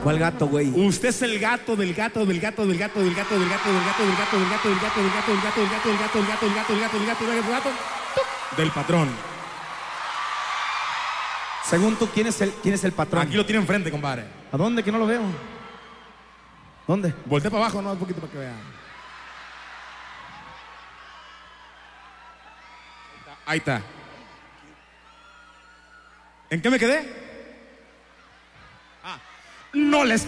¿Cuál gato, güey? Usted es el gato del gato del gato del gato del gato del gato del gato del gato del gato del gato del gato del gato del gato del gato del gato del gato del gato del gato del gato del patrón. Según tú, ¿quién es el patrón? Aquí lo tiene enfrente, compadre. ¿A dónde? Que no lo veo. ¿Dónde? Voltea para abajo, no, un poquito para que vea. Ahí está. ¿En qué me quedé? No les